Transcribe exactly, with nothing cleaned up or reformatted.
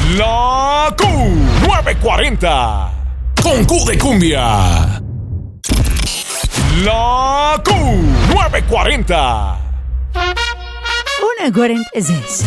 La Q nueve cuarenta. Con Q de cumbia. La Q nueve cuarenta. Una cuarenta y seis.